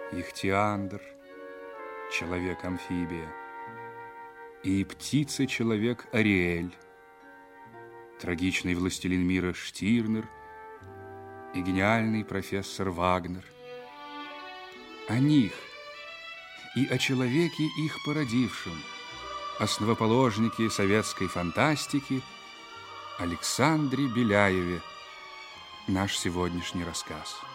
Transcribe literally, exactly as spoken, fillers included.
Ихтиандр, человек-амфибия, и птица-человек Ариэль, трагичный властелин мира Штирнер и гениальный профессор Вагнер. О них и о человеке, их породившем, основоположнике советской фантастики Александре Беляеве наш сегодняшний рассказ.